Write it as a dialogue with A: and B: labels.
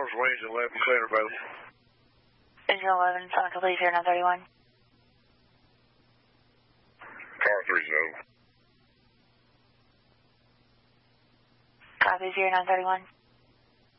A: Farmers Wings and Lamp Center available.
B: Engine 11, Sonic Police 0931.
A: Car 30.
B: Copy 0931.